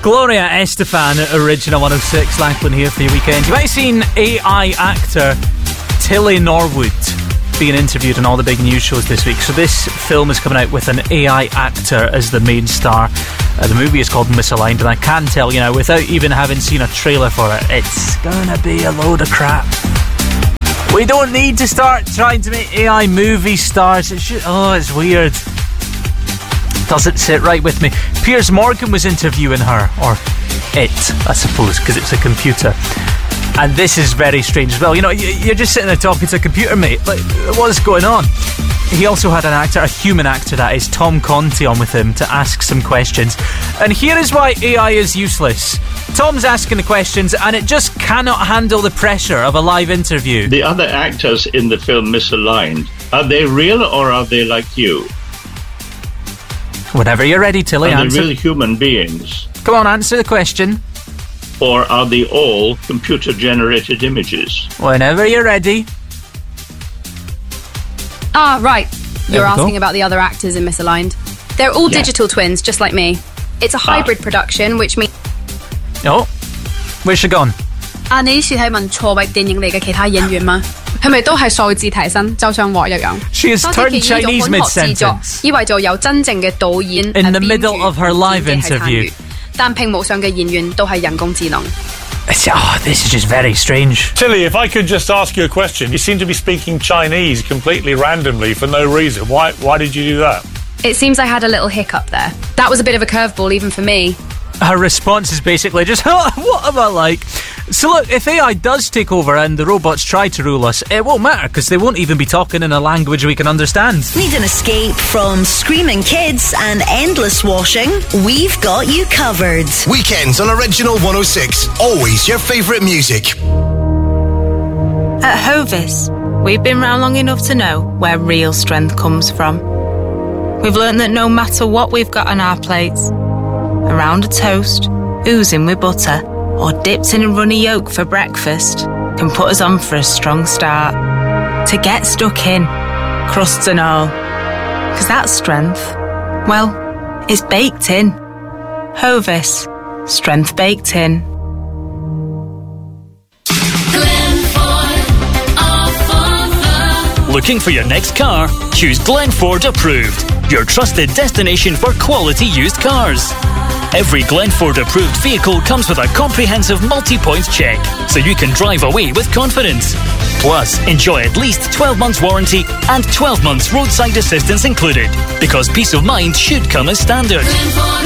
Gloria Estefan, Original 106, Lachlan here for your weekend. You might have seen AI actor Tilly Norwood being interviewed on all the big news shows this week. So this film is coming out with an AI actor as the main star. The movie is called Misaligned, and I can tell you now, without even having seen a trailer for it, it's gonna be a load of crap. We don't need to start trying to make AI movie stars. It's weird. Doesn't sit right with me. Piers Morgan was interviewing her, or it, I suppose, because it's a computer. And this is very strange as well. You know, you're just sitting there talking to a computer, mate. Like, what's going on? He also had an actor, a human actor that is, Tom Conti, on with him to ask some questions. And here is why AI is useless. Tom's asking the questions and it just cannot handle the pressure of a live interview. The other actors in the film Misaligned, are they real or are they like you? Whenever you're ready, Tilly, answer. Are they real human beings? Come on, answer the question. Or are they all computer-generated images? Whenever you're ready. Right. You're asking about the other actors in Misaligned. They're all digital twins, just like me. It's a hybrid production, which means... Oh, where's she gone? 你是睇問錯位電影嚟嘅其他演員嗎？係咪都係數字提升，就像我一樣？ She has turned Chinese mid-sentence. 以為就有真正嘅導演 in the middle of her live interview. 但屏幕上嘅演員都係人工智能。 This is just very strange. Tilly, if I could just ask you a question. You seem to be speaking Chinese completely randomly for no reason. Why did you do that? It seems I had a little hiccup there. That was a bit of a curveball even for me. Her response is basically just, what am I like? So look, if AI does take over and the robots try to rule us, it won't matter because they won't even be talking in a language we can understand. Need an escape from screaming kids and endless washing? We've got you covered. Weekends on Original 106. Always your favourite music. At Hovis, we've been round long enough to know where real strength comes from. We've learnt that no matter what we've got on our plates, around a toast, oozing with butter, or dipped in a runny yolk for breakfast, can put us on for a strong start. To get stuck in, crusts and all. 'Cause that strength, well, it's baked in. Hovis, strength baked in. Looking for your next car? Choose Glenford Approved, your trusted destination for quality used cars. Every Glenford approved vehicle comes with a comprehensive multi-points check, so you can drive away with confidence. Plus, enjoy at least 12 months warranty and 12 months roadside assistance included, because peace of mind should come as standard.